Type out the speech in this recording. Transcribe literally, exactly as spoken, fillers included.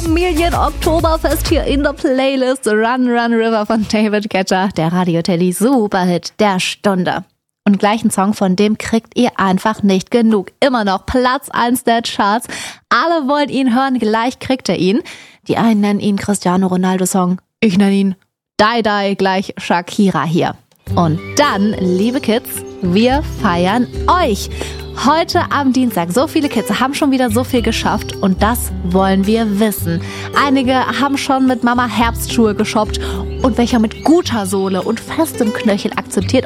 Familien-Oktoberfest hier in der Playlist. Run, Run, River von David Guetta, der Radio-Teddy-Superhit der Stunde. Und gleich ein Song, von dem kriegt ihr einfach nicht genug. Immer noch Platz eins der Charts. Alle wollen ihn hören, gleich kriegt er ihn. Die einen nennen ihn Cristiano Ronaldo-Song. Ich nenne ihn Die Die, gleich Shakira hier. Und dann, liebe Kids, wir feiern euch. Heute am Dienstag. So viele Kids haben schon wieder so viel geschafft und das wollen wir wissen. Einige haben schon mit Mama Herbstschuhe geshoppt und welcher mit guter Sohle und festem Knöchel akzeptiert